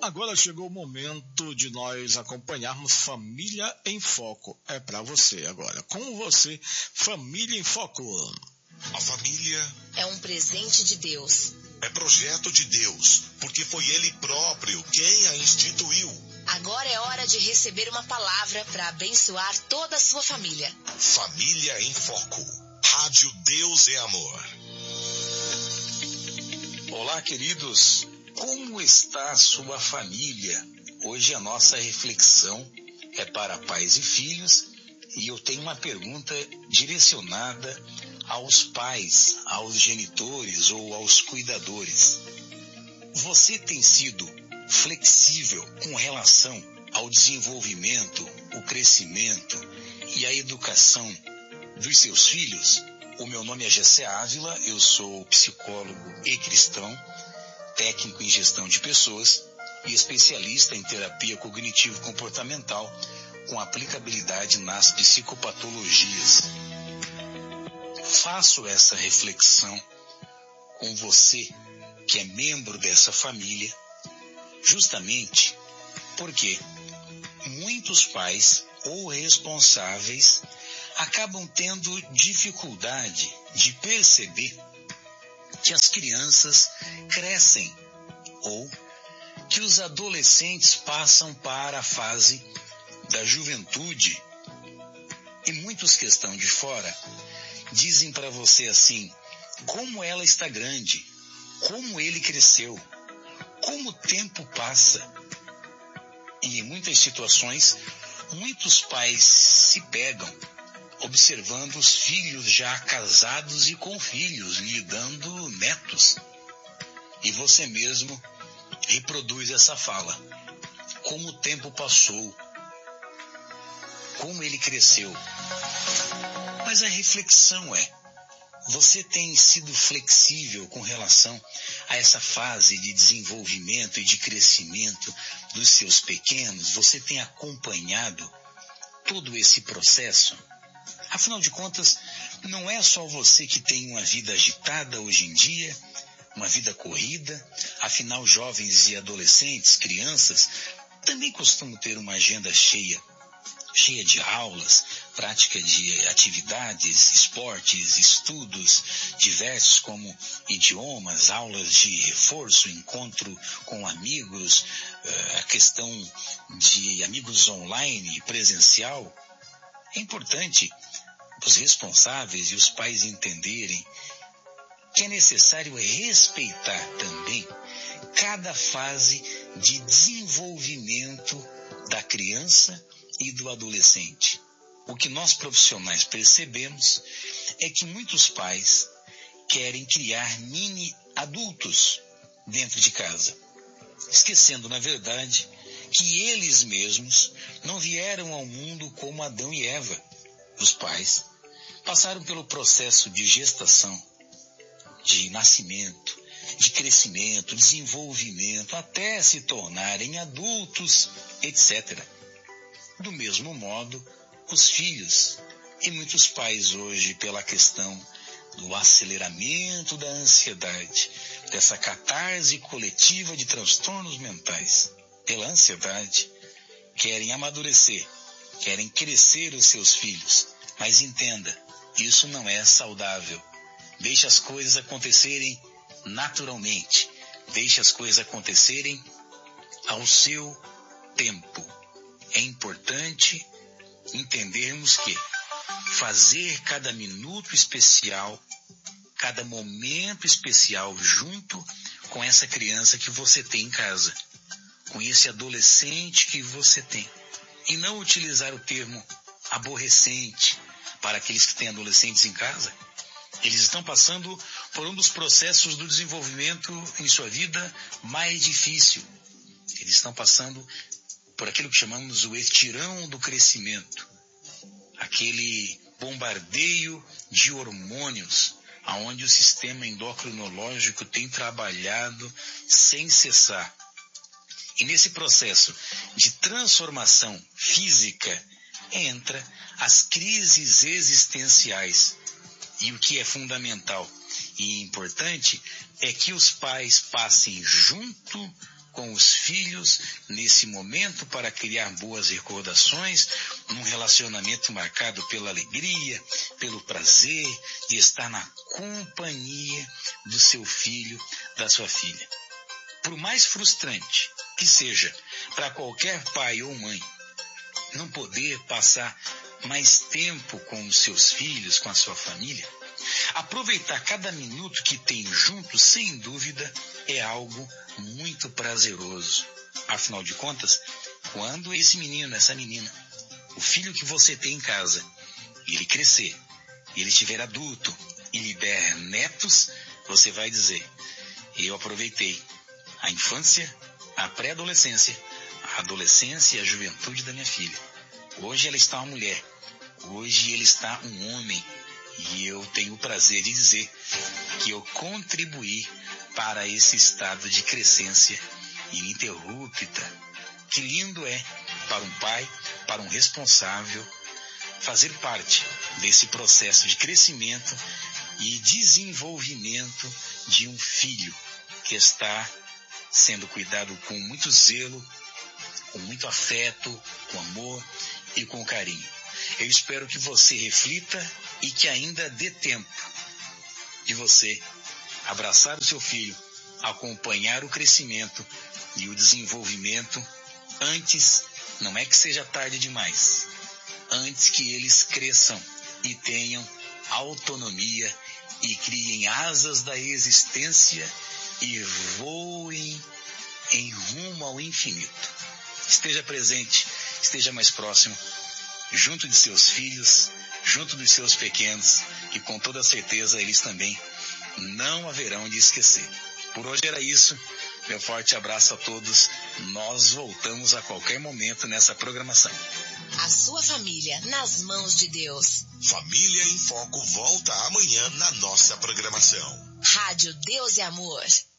Agora chegou o momento de nós acompanharmos Família em Foco. É para você agora. Com você, Família em Foco. A família é um presente de Deus. É projeto de Deus, porque foi Ele próprio quem a instituiu. Agora é hora de receber uma palavra para abençoar toda a sua família. Família em Foco. Rádio Deus é Amor. Olá, queridos. Como está a sua família? Hoje a nossa reflexão é para pais e filhos e eu tenho uma pergunta direcionada aos pais, aos genitores ou aos cuidadores. Você tem sido flexível com relação ao desenvolvimento, o crescimento e a educação dos seus filhos? O meu nome é Gessé Ávila, eu sou psicólogo e cristão, técnico em gestão de pessoas e especialista em terapia cognitivo-comportamental com aplicabilidade nas psicopatologias. Faço essa reflexão com você que é membro dessa família, justamente porque muitos pais ou responsáveis acabam tendo dificuldade de perceber que as crianças crescem ou que os adolescentes passam para a fase da juventude e muitos que estão de fora dizem para você assim, como ela está grande, como ele cresceu, como o tempo passa. E em muitas situações, muitos pais se pegam observando os filhos já casados e com filhos, lhe dando netos. E você mesmo reproduz essa fala. Como o tempo passou, como ele cresceu. Mas a reflexão é, você tem sido flexível com relação a essa fase de desenvolvimento e de crescimento dos seus pequenos? Você tem acompanhado todo esse processo? Afinal de contas, não é só você que tem uma vida agitada hoje em dia, uma vida corrida. Afinal, jovens e adolescentes, crianças, também costumam ter uma agenda cheia de aulas, prática de atividades, esportes, estudos diversos como idiomas, aulas de reforço, encontro com amigos, a questão de amigos online, presencial. É importante os responsáveis e os pais entenderem que é necessário respeitar também cada fase de desenvolvimento da criança e do adolescente. O que nós profissionais percebemos é que muitos pais querem criar mini adultos dentro de casa, esquecendo, na verdade, que eles mesmos não vieram ao mundo como Adão e Eva. Os pais passaram pelo processo de gestação, de nascimento, de crescimento, desenvolvimento, até se tornarem adultos, etc. Do mesmo modo, os filhos, e muitos pais hoje, pela questão do aceleramento da ansiedade, dessa catarse coletiva de transtornos mentais, pela ansiedade, querem amadurecer, querem crescer os seus filhos, mas entenda, isso não é saudável. Deixe as coisas acontecerem naturalmente, deixe as coisas acontecerem ao seu tempo. É importante entendermos que fazer cada minuto especial, cada momento especial junto com essa criança que você tem em casa, com esse adolescente que você tem. E não utilizar o termo aborrecente para aqueles que têm adolescentes em casa. Eles estão passando por um dos processos do desenvolvimento em sua vida mais difícil. Eles estão passando por aquilo que chamamos o estirão do crescimento, aquele bombardeio de hormônios, aonde o sistema endocrinológico tem trabalhado sem cessar. E nesse processo de transformação física entra as crises existenciais. E o que é fundamental e importante é que os pais passem junto com os filhos nesse momento para criar boas recordações, num relacionamento marcado pela alegria, pelo prazer de estar na companhia do seu filho, da sua filha. Por mais frustrante que seja para qualquer pai ou mãe não poder passar mais tempo com os seus filhos, com a sua família, aproveitar cada minuto que tem juntos, sem dúvida, é algo muito prazeroso. Afinal de contas, quando esse menino, essa menina, o filho que você tem em casa, ele crescer, ele estiver adulto e lhe der netos, você vai dizer: eu aproveitei a infância, a pré-adolescência, a adolescência e a juventude da minha filha. Hoje ela está uma mulher, hoje ele está um homem, e eu tenho o prazer de dizer que eu contribuí para esse estado de crescência ininterrupta. Que lindo é para um pai, para um responsável, fazer parte desse processo de crescimento e desenvolvimento de um filho que está sendo cuidado com muito zelo, com muito afeto, com amor e com carinho. Eu espero que você reflita e que ainda dê tempo de você abraçar o seu filho, acompanhar o crescimento e o desenvolvimento antes, não é que seja tarde demais, antes que eles cresçam e tenham autonomia e criem asas da existência e voem em rumo ao infinito. Esteja presente, esteja mais próximo, junto de seus filhos, junto dos seus pequenos, que com toda certeza eles também não haverão de esquecer. Por hoje era isso. Meu forte abraço a todos. Nós voltamos a qualquer momento nessa programação. A sua família nas mãos de Deus. Família em Foco volta amanhã na nossa programação. Rádio Deus e Amor.